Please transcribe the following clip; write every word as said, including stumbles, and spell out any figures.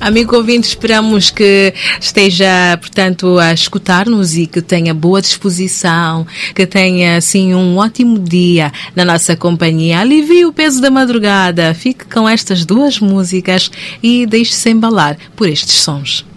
Amigo ouvinte, esperamos que esteja, portanto, a escutar-nos e que tenha boa disposição, que tenha, assim, um ótimo dia na nossa companhia. Alivie o peso da madrugada, fique com estas duas músicas e deixe-se embalar por estes sons.